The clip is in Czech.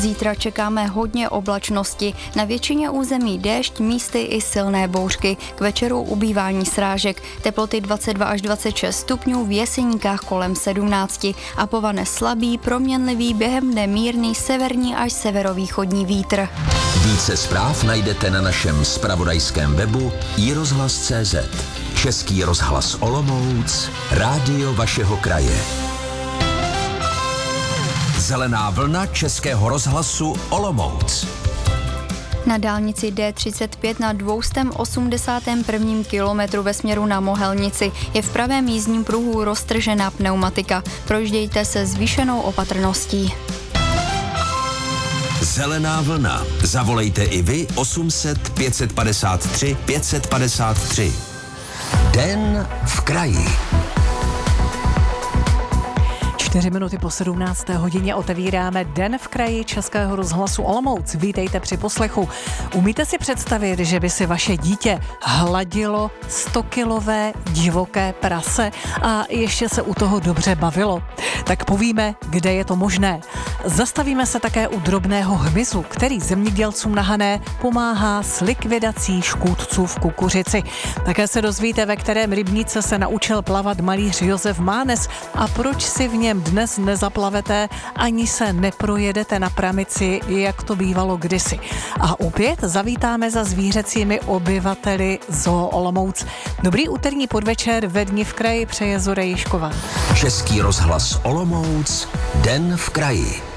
Zítra čekáme hodně oblačnosti, na většině území déšť, místy i silné bouřky. K večeru ubývání srážek, teploty 22 až 26 stupňů, v Jeseníkách kolem 17 a povane slabý, proměnlivý, během dne mírný severní až severovýchodní vítr. Více zpráv najdete na našem zpravodajském webu iRozhlas.cz. Český rozhlas Olomouc, rádio vašeho kraje. Zelená vlna Českého rozhlasu Olomouc. Na dálnici D35 na 281. kilometru ve směru na Mohelnici je v pravém jízdním pruhu roztržená pneumatika. Projíždějte se zvýšenou opatrností. Zelená vlna. Zavolejte i vy 800 553 553. Den v kraji. 4 minuty po 17. hodině otevíráme Den v kraji Českého rozhlasu Olomouc. Vítejte při poslechu. Umíte si představit, že by si vaše dítě hladilo 100kilové divoké prase a ještě se u toho dobře bavilo? Tak povíme, kde je to možné. Zastavíme se také u drobného hmyzu, který zemědělcům na Hané pomáhá s likvidací škůdců v kukuřici. Také se dozvíte, ve kterém rybníce se naučil plavat malíř Josef Mánes a proč si v něm dnes nezaplavete, ani se neprojedete na pramici, jak to bývalo kdysi. A opět zavítáme za zvířecími obyvateli Zoo Olomouc. Dobrý úterní podvečer ve Dni v kraji přeje Zora Ježková. Český rozhlas Olomouc, Den v kraji.